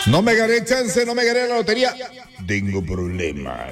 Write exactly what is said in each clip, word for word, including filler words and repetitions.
No me gané el chance, no me gané la lotería. Tengo problemas.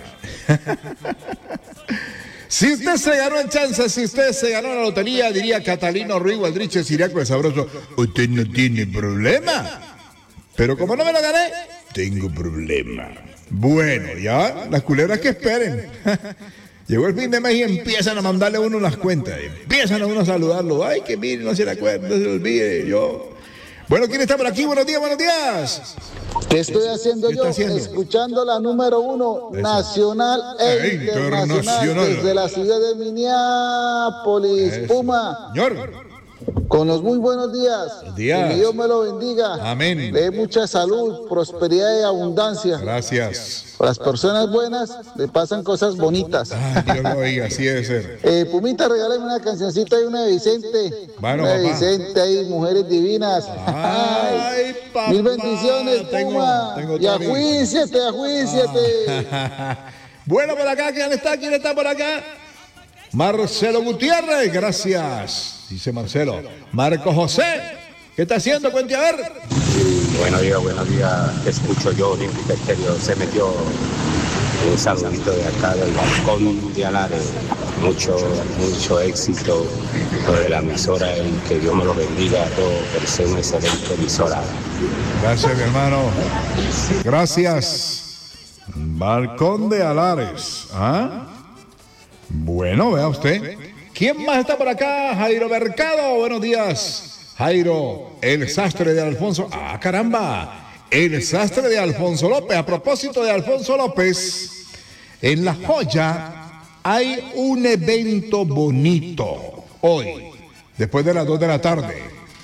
Si usted se ganó el chance, si usted se ganó la lotería, diría Catalino Ruiz Gualdriche Siriaco el Sabroso, usted no tiene problema. Pero como no me lo gané, tengo problema. Bueno, ya, las culebras que esperen. Llegó el fin de mes y empiezan a mandarle a uno las cuentas. Empiezan a uno a saludarlo. Ay, que mire, no se le acuerde, no se le olvide. Yo. Bueno, ¿quién está por aquí? Buenos días, buenos días. ¿Qué estoy haciendo ¿Qué yo? está haciendo? Escuchando la número uno, Eso. nacional e Eh, internacional, internacional. desde la ciudad de Minneapolis, Eso. Puma. Señor. Con los muy buenos días. Buenos días. Que Dios me lo bendiga. Amén. Le dé mucha salud, prosperidad y abundancia. Gracias. A las personas buenas le pasan cosas bonitas. Ay, Dios lo oiga, así debe ser. Eh, Pumita, regálame una cancioncita y una de Vicente. Bueno, una de papá. Vicente ahí, mujeres divinas. Ay, papá. Mil bendiciones, Tengo- Puma. tengo y otra vez. ajuíciate, ajuíciate. Bueno, por acá, ¿quién está? ¿Quién está por acá? Marcelo Gutiérrez, gracias. Dice Marcelo. Marco José, ¿qué está haciendo? Cuente a ver. Buenos días, buenos días. Te escucho yo, Olímpica Estéreo. Se metió un saludito de acá del balcón de Alares. Mucho, mucho éxito lo de la emisora y que Dios me lo bendiga a todos por ser una excelente emisora. Gracias, mi hermano. Gracias. Balcón de Alares. ¿Ah? Bueno, vea usted. ¿Quién más está por acá? Jairo Mercado. Buenos días. Jairo, el sastre de Alfonso. Ah, caramba. El sastre de Alfonso López. A propósito de Alfonso López, en La Joya hay un evento bonito hoy, después de las dos de la tarde.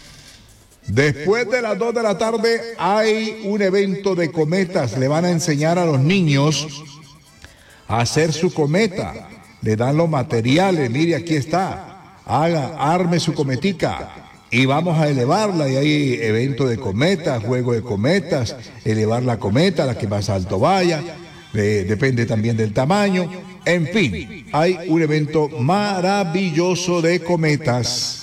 Después de las dos de la tarde hay un evento de cometas. Le van a enseñar a los niños a hacer su cometa. Le dan los materiales. Mire, aquí está. Haga, arme su cometica. Y vamos a elevarla. Y hay evento de cometas, juego de cometas, elevar la cometa, la que más alto vaya. Eh, depende también del tamaño. En fin, hay un evento maravilloso de cometas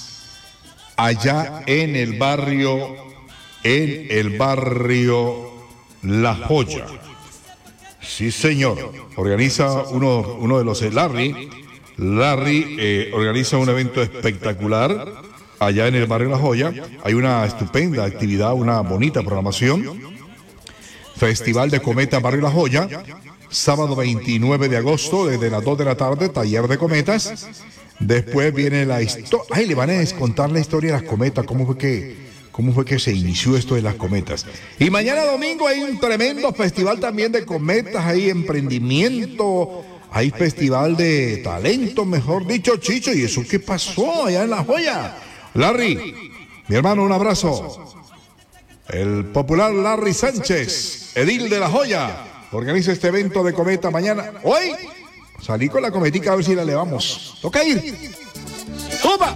allá en el barrio, en el barrio La Joya. Sí, señor. Organiza uno, uno de los, Larry. Larry eh, organiza un evento espectacular allá en el barrio La Joya. Hay una estupenda actividad, una bonita programación. Festival de Cometa Barrio La Joya. Sábado veintinueve de agosto, desde las dos de la tarde, taller de cometas. Después viene la historia. Ay, le van a contar la historia de las cometas. ¿Cómo fue que, cómo fue que se inició esto de las cometas? Y mañana domingo hay un tremendo festival también de cometas. Hay emprendimiento. Hay festival de talento, mejor dicho, Chicho. ¿Y eso qué pasó allá en La Joya? Larry, mi hermano, un abrazo. El popular Larry Sánchez, edil de La Joya, organiza este evento de cometa mañana. Hoy salí con la cometica a ver si la elevamos. Toca ir. ¡Opa!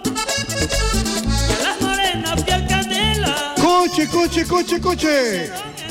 Coche, coche, coche, coche.